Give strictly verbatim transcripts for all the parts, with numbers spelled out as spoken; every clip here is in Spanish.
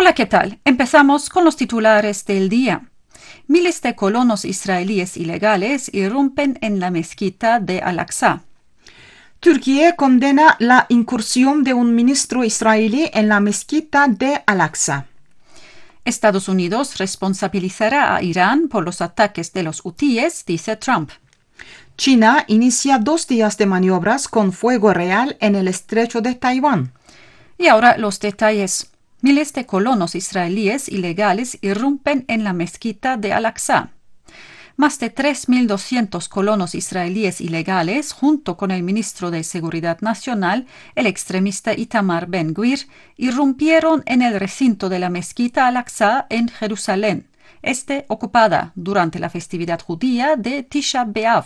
Hola, ¿qué tal? Empezamos con los titulares del día. Miles de colonos israelíes ilegales irrumpen en la mezquita de Al-Aqsa. Turquía condena la incursión de un ministro israelí en la mezquita de Al-Aqsa. Estados Unidos responsabilizará a Irán por los ataques de los hutíes, dice Trump. China inicia dos días de maniobras con fuego real en el estrecho de Taiwán. Y ahora los detalles. Miles de colonos israelíes ilegales irrumpen en la mezquita de Al-Aqsa. Más de tres mil doscientos colonos israelíes ilegales, junto con el ministro de Seguridad Nacional, el extremista Itamar Ben-Gvir, irrumpieron en el recinto de la mezquita Al-Aqsa en Jerusalén, este ocupada durante la festividad judía de Tisha B'Av.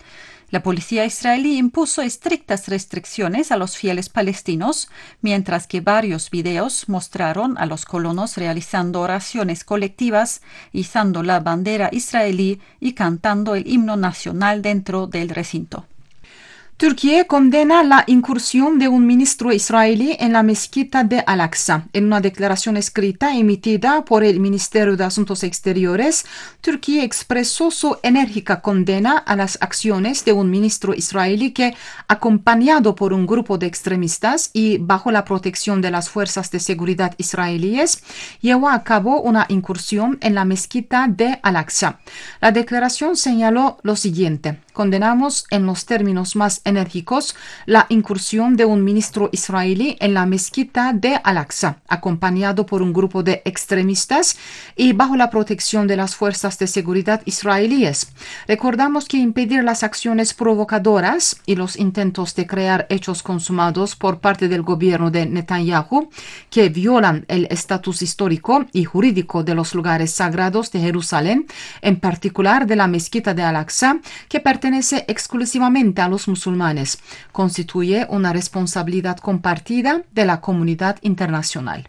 La policía israelí impuso estrictas restricciones a los fieles palestinos, mientras que varios videos mostraron a los colonos realizando oraciones colectivas, izando la bandera israelí y cantando el himno nacional dentro del recinto. Turquía condena la incursión de un ministro israelí en la mezquita de Al-Aqsa. En una declaración escrita emitida por el Ministerio de Asuntos Exteriores, Turquía expresó su enérgica condena a las acciones de un ministro israelí que, acompañado por un grupo de extremistas y bajo la protección de las fuerzas de seguridad israelíes, llevó a cabo una incursión en la mezquita de Al-Aqsa. La declaración señaló lo siguiente: condenamos en los términos más enérgicos la incursión de un ministro israelí en la mezquita de Al-Aqsa, acompañado por un grupo de extremistas y bajo la protección de las fuerzas de seguridad israelíes. Recordamos que impedir las acciones provocadoras y los intentos de crear hechos consumados por parte del gobierno de Netanyahu, que violan el estatus histórico y jurídico de los lugares sagrados de Jerusalén, en particular de la mezquita de Al-Aqsa, que pertenece exclusivamente a los musulmanes, constituye una responsabilidad compartida de la comunidad internacional.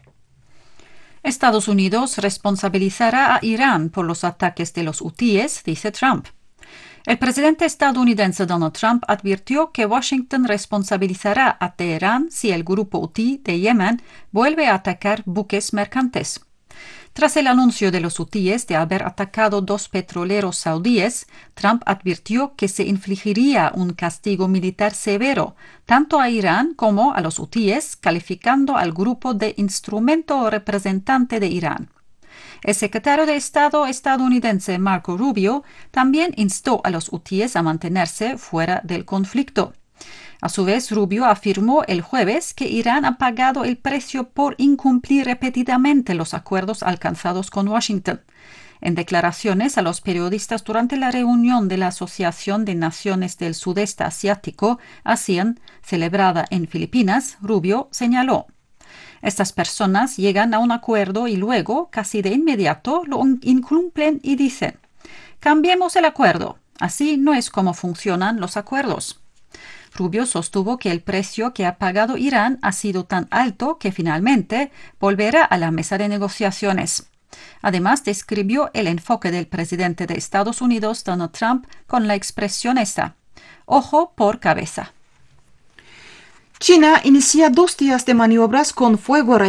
Estados Unidos responsabilizará a Irán por los ataques de los hutíes, dice Trump. El presidente estadounidense Donald Trump advirtió que Washington responsabilizará a Teherán si el grupo hutí de Yemen vuelve a atacar buques mercantes. Tras el anuncio de los hutíes de haber atacado dos petroleros saudíes, Trump advirtió que se infligiría un castigo militar severo tanto a Irán como a los hutíes, calificando al grupo de instrumento o representante de Irán. El secretario de Estado estadounidense Marco Rubio también instó a los hutíes a mantenerse fuera del conflicto. A su vez, Rubio afirmó el jueves que Irán ha pagado el precio por incumplir repetidamente los acuerdos alcanzados con Washington. En declaraciones a los periodistas durante la reunión de la Asociación de Naciones del Sudeste Asiático, ASEAN, celebrada en Filipinas, Rubio señaló: estas personas llegan a un acuerdo y luego, casi de inmediato, lo incumplen y dicen: cambiemos el acuerdo. Así no es como funcionan los acuerdos. Rubio sostuvo que el precio que ha pagado Irán ha sido tan alto que finalmente volverá a la mesa de negociaciones. Además, describió el enfoque del presidente de Estados Unidos, Donald Trump, con la expresión esta: ojo por cabeza. China inicia dos días de maniobras con fuego real